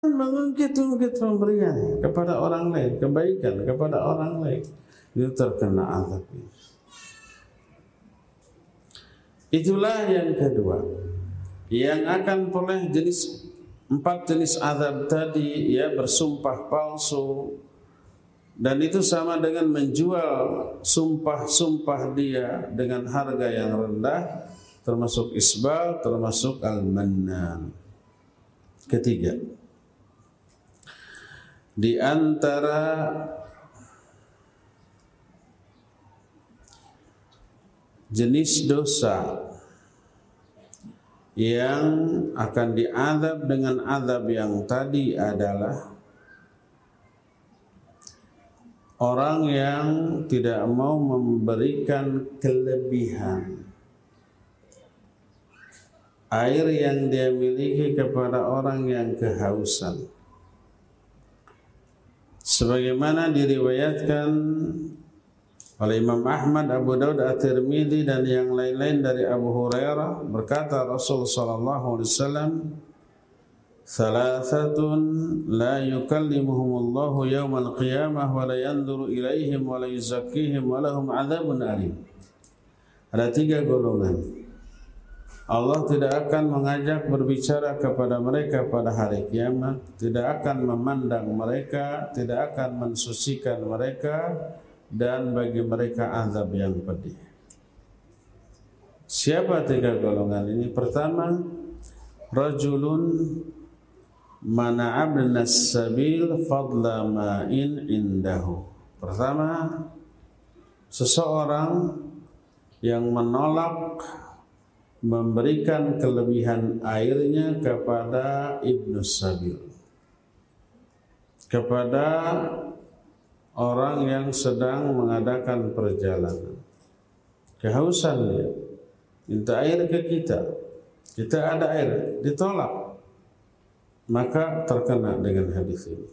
mengungkit-ungkit pemberian kepada orang lain, kebaikan kepada orang lain, itu terkena azab. Itulah yang kedua, yang akan peroleh empat jenis azab tadi, ya, bersumpah palsu, dan itu sama dengan menjual sumpah-sumpah dia dengan harga yang rendah, termasuk isbal, termasuk al-mannan. Ketiga, di antara jenis dosa yang akan diazab dengan azab yang tadi adalah orang yang tidak mau memberikan kelebihan air yang dia miliki kepada orang yang kehausan. Sebagaimana diriwayatkan oleh Imam Ahmad, Abu Daud, At-Tirmidzi dan yang lain-lain dari Abu Hurairah, berkata Rasul sallallahu alaihi wasallam, "Thalathatun la yukallimuhumullahu yaumal qiyamah wa la yanzuru ilaihim wa la yuzakkihim wa lahum 'adzabun alim." Ada tiga golongan. Allah tidak akan mengajak berbicara kepada mereka pada hari kiamat, tidak akan memandang mereka, tidak akan mensucikan mereka, dan bagi mereka azab yang pedih. Siapa tiga golongan ini? Pertama, rajulun mana'a ibnas sabil fadla ma'in indahu. Pertama, seseorang yang menolak memberikan kelebihan airnya kepada ibnus sabil, kepada orang yang sedang mengadakan perjalanan. Kehausan dia, minta air ke kita, kita ada air, ditolak, maka terkena dengan hadis ini.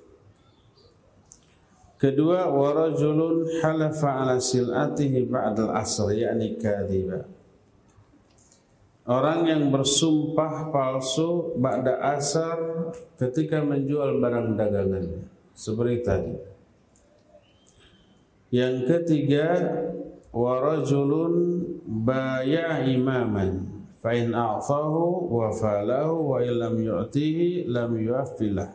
Kedua, warajulun halafa ala sil'atihi ba'dal asr, yakni kadhiba. Orang yang bersumpah palsu ba'da asar ketika menjual barang dagangannya, seperti tadi. Yang ketiga, warajulun baya imaman fa in a'tahu wa falahu wa illam yu'tihi lam yu'affilah.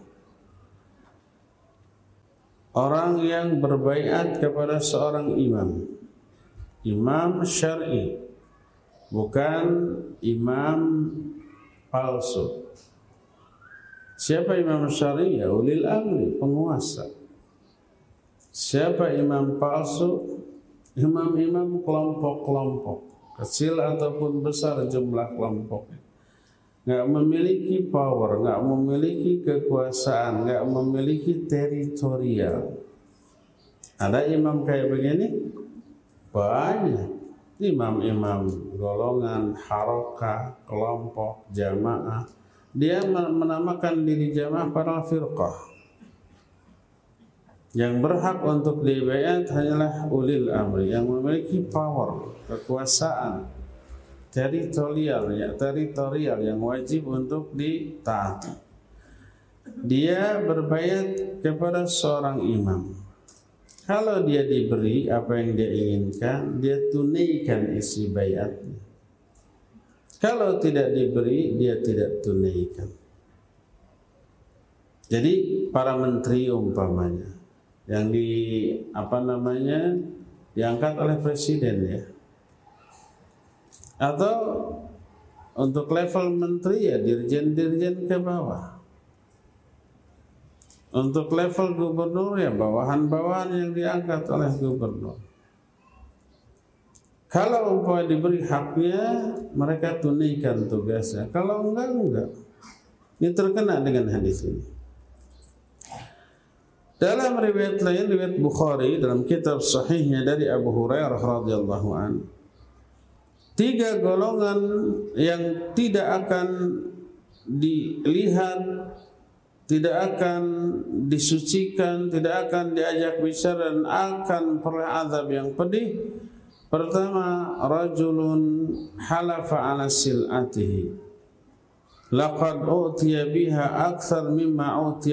Orang yang berbaiat kepada seorang imam, imam syar'i, bukan imam palsu. Siapa imam syar'i? Ya ulil amri, penguasa. Siapa imam palsu? Imam-imam kelompok-kelompok, kecil ataupun besar jumlah kelompoknya. Nggak memiliki power, nggak memiliki kekuasaan, nggak memiliki teritorial. Ada imam kayak begini? Banyak. Imam-imam golongan, harakah, kelompok, jamaah. Dia menamakan diri jamaah para firqah. Yang berhak untuk dibaiat hanyalah ulil amri, yang memiliki power, kekuasaan, teritorial yang wajib untuk ditaati. Dia berbaiat kepada seorang imam. Kalau dia diberi apa yang dia inginkan, dia tunaikan isi baiatnya. Kalau tidak diberi, dia tidak tunaikan. Jadi para menteri umpamanya yang diangkat oleh presiden, ya, atau untuk level menteri ya dirjen-dirjen ke bawah. Untuk level gubernur ya bawahan-bawahan yang diangkat oleh gubernur. Kalau umpama diberi haknya, mereka tunaikan tugasnya. Kalau enggak. Ini terkena dengan hadis ini. Dalam riwayat lain, riwayat Bukhari dalam kitab sahihnya dari Abu Hurairah radhiyallahu an, tiga golongan yang tidak akan dilihat, tidak akan disucikan, tidak akan diajak bicara dan akan peroleh azab yang pedih. Pertama, rajulun halafa ala sil'atihi, laqad utiya biha aktsar mimma utiya